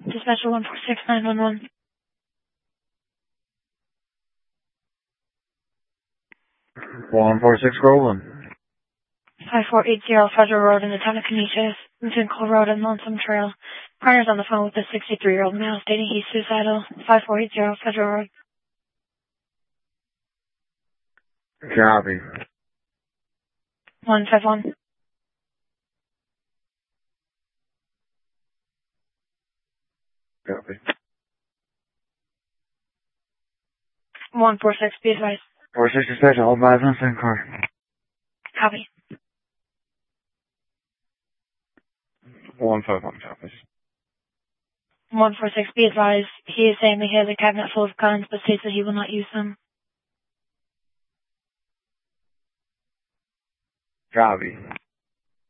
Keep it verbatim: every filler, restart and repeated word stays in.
Dispatcher one four six nine one one. one four six Groveland. five four eight zero Federal Road in the town of Canisius, Vincle Road and Lonesome Trail. Partner's on the phone with a sixty-three-year-old male stating he's suicidal. five four eight zero Federal Road. Copy. one five one. Copy. one four six, be advised. four six dispatch, all advised on the same car. Copy. one five one copies. one four six, be advised. He is saying that he has a cabinet full of guns, but states that he will not use them. Copy.